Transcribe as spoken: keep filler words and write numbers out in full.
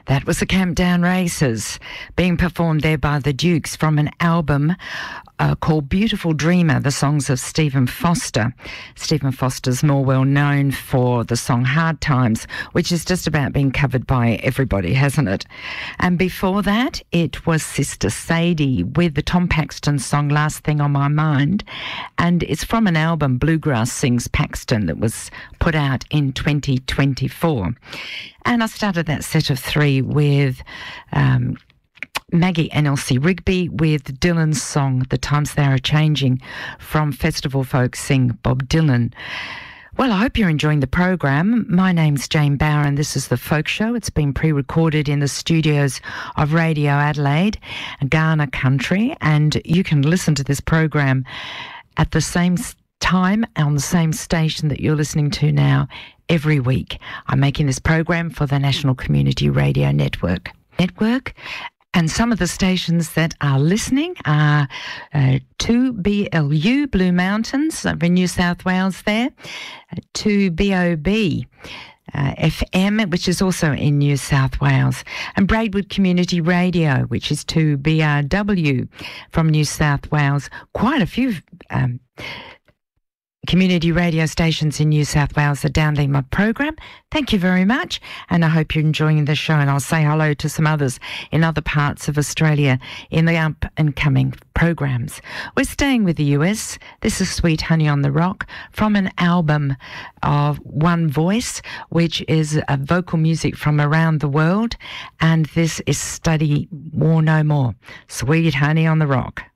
That was the Campdown Races, being performed there by the Dukes from an album uh, called Beautiful Dreamer, the songs of Stephen Foster. Stephen Foster's more well known for the song Hard Times, which is just about being covered by everybody, hasn't it? And before that, it was Sister Sadie with the Tom Paxton song Last Thing on My Mind. And it's from an album, Bluegrass Sings Paxton, that was put out in twenty twenty-four. And I started that set of three with um, Maggie and Elsie Rigby with Dylan's song, The Times They Are Changing, from Festival Folk Sing Bob Dylan. Well, I hope you're enjoying the program. My name's Jane Bauer and this is The Folk Show. It's been pre-recorded in the studios of Radio Adelaide, Ghana Country, and you can listen to this program at the same time on the same station that you're listening to now every week. I'm making this program for the National Community Radio Network. Network. And some of the stations that are listening are uh, two B L U, Blue Mountains, over in New South Wales there, uh, two B O B uh, F M, which is also in New South Wales, and Braidwood Community Radio, which is two B R W from New South Wales. Quite a few um, community radio stations in New South Wales are downloading my program. Thank you very much, and I hope you're enjoying the show, and I'll say hello to some others in other parts of Australia in the up and coming programs. We're staying with the U S. This is Sweet Honey on the Rock from an album of One Voice, which is a vocal music from around the world, and this is Study War No More. Sweet Honey on the Rock.